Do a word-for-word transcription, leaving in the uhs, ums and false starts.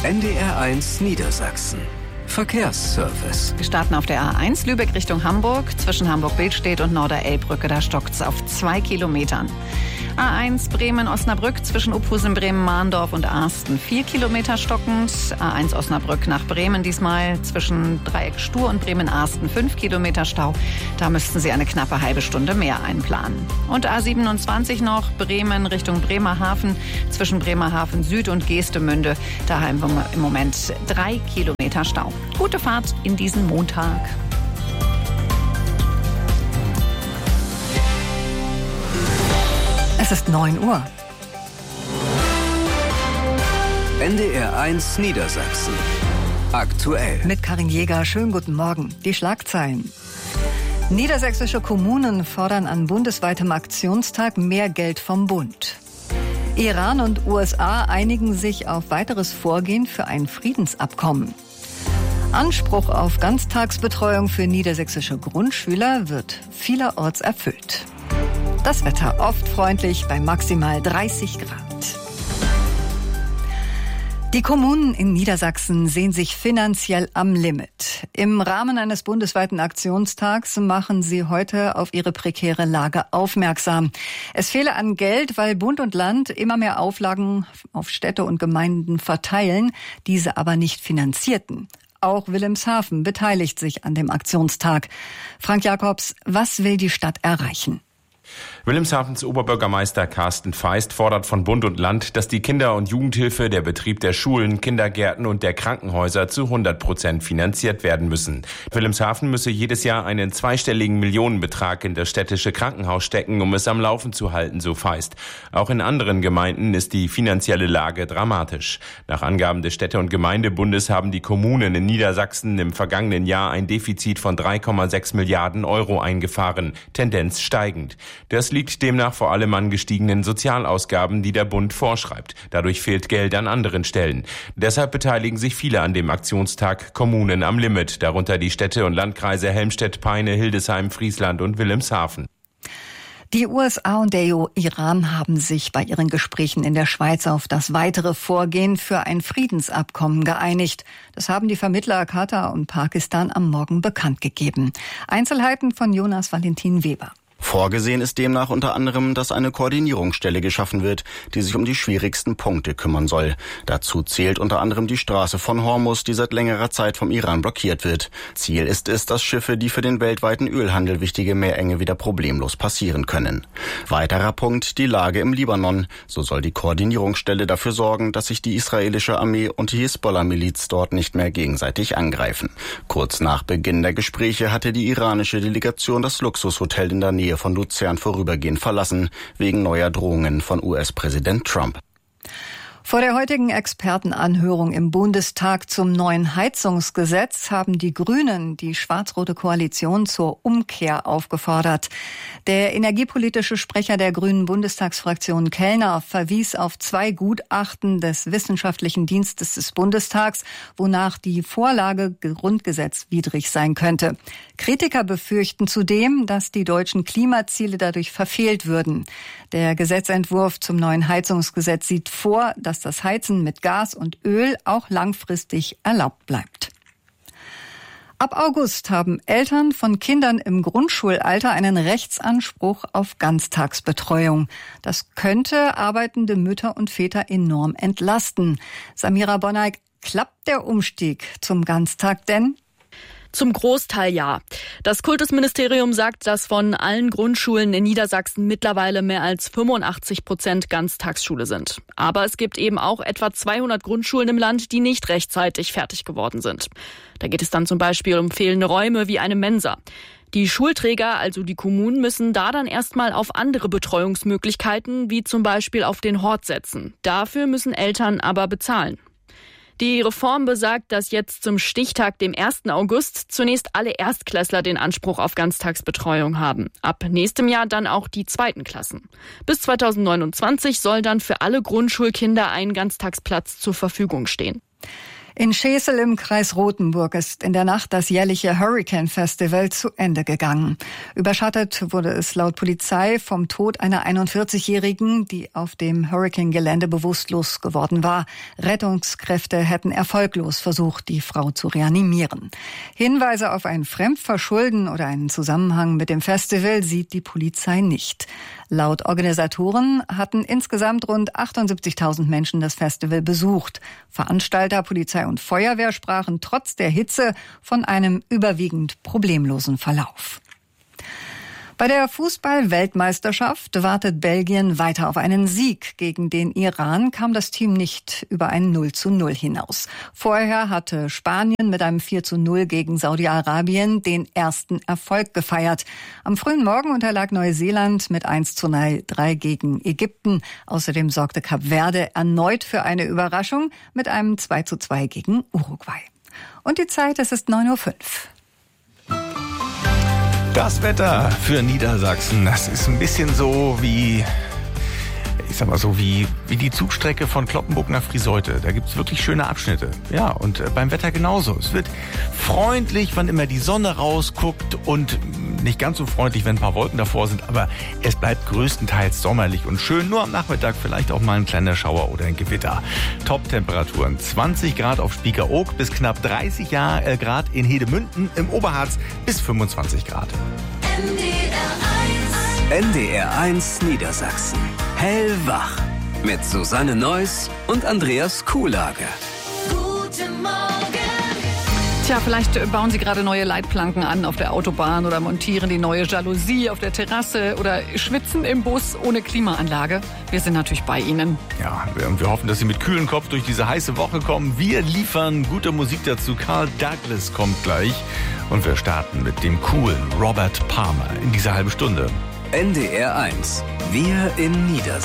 N D R eins Niedersachsen. Verkehrsservice. Wir starten auf der A eins Lübeck Richtung Hamburg. Zwischen Hamburg-Billstedt und Norderelbbrücke, da stockt's auf zwei Kilometern. A eins Bremen-Osnabrück zwischen Uphusen, Bremen-Mahndorf und Arsten. Vier Kilometer stockend. A eins Osnabrück nach Bremen diesmal zwischen Dreieck Stur und Bremen-Arsten. Fünf Kilometer Stau. Da müssten Sie eine knappe halbe Stunde mehr einplanen. Und A siebenundzwanzig noch Bremen Richtung Bremerhaven zwischen Bremerhaven Süd und Geestemünde. Da haben wir im Moment drei Kilometer Stau. Gute Fahrt in diesen Montag. Es ist neun Uhr. N D R eins Niedersachsen. Aktuell. Mit Karin Jäger. Schönen guten Morgen. Die Schlagzeilen. Niedersächsische Kommunen fordern an bundesweitem Aktionstag mehr Geld vom Bund. Iran und U S A einigen sich auf weiteres Vorgehen für ein Friedensabkommen. Anspruch auf Ganztagsbetreuung für niedersächsische Grundschüler wird vielerorts erfüllt. Das Wetter oft freundlich bei maximal dreißig Grad. Die Kommunen in Niedersachsen sehen sich finanziell am Limit. Im Rahmen eines bundesweiten Aktionstags machen sie heute auf ihre prekäre Lage aufmerksam. Es fehle an Geld, weil Bund und Land immer mehr Auflagen auf Städte und Gemeinden verteilen, diese aber nicht finanzierten. Auch Wilhelmshaven beteiligt sich an dem Aktionstag. Frank Jakobs, was will die Stadt erreichen? Wilhelmshavens Oberbürgermeister Carsten Feist fordert von Bund und Land, dass die Kinder- und Jugendhilfe, der Betrieb der Schulen, Kindergärten und der Krankenhäuser zu hundert Prozent finanziert werden müssen. Wilhelmshaven müsse jedes Jahr einen zweistelligen Millionenbetrag in das städtische Krankenhaus stecken, um es am Laufen zu halten, so Feist. Auch in anderen Gemeinden ist die finanzielle Lage dramatisch. Nach Angaben des Städte- und Gemeindebundes haben die Kommunen in Niedersachsen im vergangenen Jahr ein Defizit von drei Komma sechs Milliarden Euro eingefahren, Tendenz steigend. Das liegt demnach vor allem an gestiegenen Sozialausgaben, die der Bund vorschreibt. Dadurch fehlt Geld an anderen Stellen. Deshalb beteiligen sich viele an dem Aktionstag Kommunen am Limit, darunter die Städte und Landkreise Helmstedt, Peine, Hildesheim, Friesland und Wilhelmshaven. Die U S A und der Iran haben sich bei ihren Gesprächen in der Schweiz auf das weitere Vorgehen für ein Friedensabkommen geeinigt. Das haben die Vermittler Katar und Pakistan am Morgen bekannt gegeben. Einzelheiten von Jonas Valentin Weber. Vorgesehen ist demnach unter anderem, dass eine Koordinierungsstelle geschaffen wird, die sich um die schwierigsten Punkte kümmern soll. Dazu zählt unter anderem die Straße von Hormuz, die seit längerer Zeit vom Iran blockiert wird. Ziel ist es, dass Schiffe, die für den weltweiten Ölhandel wichtige Meerenge wieder problemlos passieren können. Weiterer Punkt, die Lage im Libanon. So soll die Koordinierungsstelle dafür sorgen, dass sich die israelische Armee und die Hisbollah-Miliz dort nicht mehr gegenseitig angreifen. Kurz nach Beginn der Gespräche hatte die iranische Delegation das Luxushotel in der Nähe von Luzern vorübergehend verlassen, wegen neuer Drohungen von U S-Präsident Trump. Vor der heutigen Expertenanhörung im Bundestag zum neuen Heizungsgesetz haben die Grünen die schwarz-rote Koalition zur Umkehr aufgefordert. Der energiepolitische Sprecher der Grünen Bundestagsfraktion Kellner verwies auf zwei Gutachten des Wissenschaftlichen Dienstes des Bundestags, wonach die Vorlage grundgesetzwidrig sein könnte. Kritiker befürchten zudem, dass die deutschen Klimaziele dadurch verfehlt würden. Der Gesetzentwurf zum neuen Heizungsgesetz sieht vor, dass das Heizen mit Gas und Öl auch langfristig erlaubt bleibt. Ab August haben Eltern von Kindern im Grundschulalter einen Rechtsanspruch auf Ganztagsbetreuung. Das könnte arbeitende Mütter und Väter enorm entlasten. Samira Bonneig, klappt der Umstieg zum Ganztag denn? Zum Großteil ja. Das Kultusministerium sagt, dass von allen Grundschulen in Niedersachsen mittlerweile mehr als fünfundachtzig Prozent Ganztagsschule sind. Aber es gibt eben auch etwa zweihundert Grundschulen im Land, die nicht rechtzeitig fertig geworden sind. Da geht es dann zum Beispiel um fehlende Räume wie eine Mensa. Die Schulträger, also die Kommunen, müssen da dann erstmal auf andere Betreuungsmöglichkeiten, wie zum Beispiel auf den Hort setzen. Dafür müssen Eltern aber bezahlen. Die Reform besagt, dass jetzt zum Stichtag, dem ersten August, zunächst alle Erstklässler den Anspruch auf Ganztagsbetreuung haben. Ab nächstem Jahr dann auch die zweiten Klassen. Bis zweitausendneunundzwanzig soll dann für alle Grundschulkinder ein Ganztagsplatz zur Verfügung stehen. In Schesel im Kreis Rothenburg ist in der Nacht das jährliche Hurricane Festival zu Ende gegangen. Überschattet wurde es laut Polizei vom Tod einer einundvierzigjährigen, die auf dem Hurricane-Gelände bewusstlos geworden war. Rettungskräfte hätten erfolglos versucht, die Frau zu reanimieren. Hinweise auf ein Fremdverschulden oder einen Zusammenhang mit dem Festival sieht die Polizei nicht. Laut Organisatoren hatten insgesamt rund achtundsiebzigtausend Menschen das Festival besucht. Veranstalter, Polizei und Feuerwehr sprachen trotz der Hitze von einem überwiegend problemlosen Verlauf. Bei der Fußball-Weltmeisterschaft wartet Belgien weiter auf einen Sieg. Gegen den Iran kam das Team nicht über ein null zu null hinaus. Vorher hatte Spanien mit einem vier zu null gegen Saudi-Arabien den ersten Erfolg gefeiert. Am frühen Morgen unterlag Neuseeland mit eins zu drei gegen Ägypten. Außerdem sorgte Kap Verde erneut für eine Überraschung mit einem zwei zu zwei gegen Uruguay. Und die Zeit, es ist neun Uhr fünf. Das Wetter für Niedersachsen, das ist ein bisschen so wie, ich sag mal so, wie, wie die Zugstrecke von Cloppenburg nach Friseute. Da gibt's wirklich schöne Abschnitte. Ja, und beim Wetter genauso. Es wird freundlich, wann immer die Sonne rausguckt und nicht ganz so freundlich, wenn ein paar Wolken davor sind, aber es bleibt größtenteils sommerlich und schön. Nur am Nachmittag vielleicht auch mal ein kleiner Schauer oder ein Gewitter. Top-Temperaturen zwanzig Grad auf Spiekeroog bis knapp dreißig Grad in Hedemünden, im Oberharz bis fünfundzwanzig Grad. N D R eins Niedersachsen. Hellwach. Mit Susanne Neuss und Andreas Kuhlage. Guten Morgen. Tja, vielleicht bauen Sie gerade neue Leitplanken an auf der Autobahn oder montieren die neue Jalousie auf der Terrasse oder schwitzen im Bus ohne Klimaanlage. Wir sind natürlich bei Ihnen. Ja, und wir hoffen, dass Sie mit kühlem Kopf durch diese heiße Woche kommen. Wir liefern gute Musik dazu. Carl Douglas kommt gleich. Und wir starten mit dem coolen Robert Palmer in dieser halben Stunde. N D R eins. Wir in Niedersachsen.